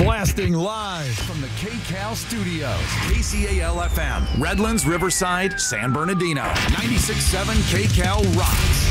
Blasting live from the KCAL studios. KCAL FM, Redlands, Riverside, San Bernardino. 96.7 KCAL rocks.